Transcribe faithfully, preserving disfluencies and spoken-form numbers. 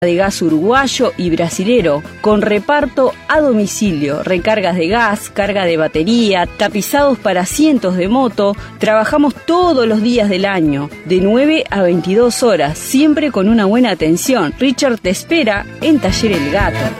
de gas uruguayo y brasilero, con reparto a domicilio, recargas de gas, carga de batería, tapizados para asientos de moto. Trabajamos todos los días del año, de nueve a veintidós horas, siempre con una buena atención. Richard te espera en Taller El Gato.